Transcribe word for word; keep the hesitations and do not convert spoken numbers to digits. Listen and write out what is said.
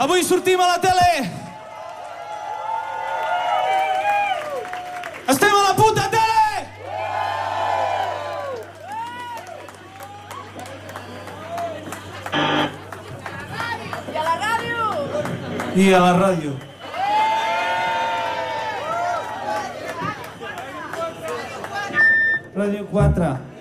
Avui sortim a la tele! Estem a la puta tele! I a la ràdio! I a la ràdio. Ràdio quatre.